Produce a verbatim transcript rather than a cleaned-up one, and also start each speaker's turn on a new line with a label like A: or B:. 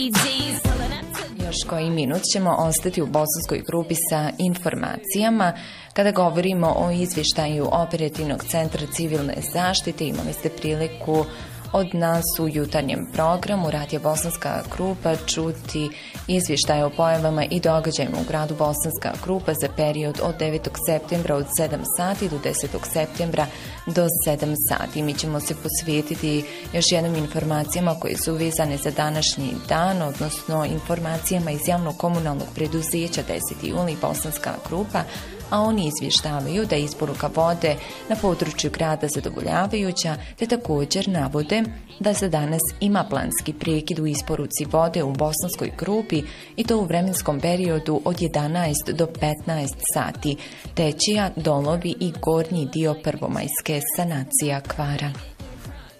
A: Još koji minut ćemo ostati u Bosanskoj grupi sa informacijama. Kada govorimo o izvještaju Operativnog centra civilne zaštite, imali ste priliku od nas u jutarnjem programu Radija Bosanska grupa čuti izvještaj o pojavama i događajima u gradu Bosanska grupa za period od devetog septembra od sedam sati do desetog septembra do sedam sati. Mi ćemo se posvetiti još jednom informacijama koje su vezane za današnji dan, odnosno informacijama iz javnog komunalnog preduzeća deseti juli Bosanska grupa, a oni izvještavaju da je isporuka vode na području grada zadovoljavajuća, te također navode da za danas ima planski prekid u isporuci vode u Bosanskoj grupi i to u vremenskom periodu od jedanaest do petnaest sati. Tečija, Dolovi i gornji dio Prvomajske, sanacija kvara.